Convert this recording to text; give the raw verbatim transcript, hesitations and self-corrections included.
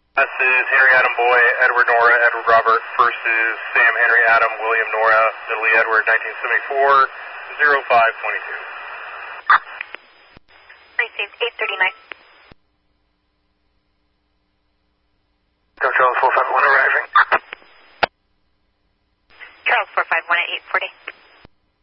This is Henry Adam Boy, Edward Nora, Edward Robert versus Sam Henry Adam, William Nora, Italy Edward, nineteen seventy-four, oh five twenty-two. Received eight thirty-nine. Go Charles four five one.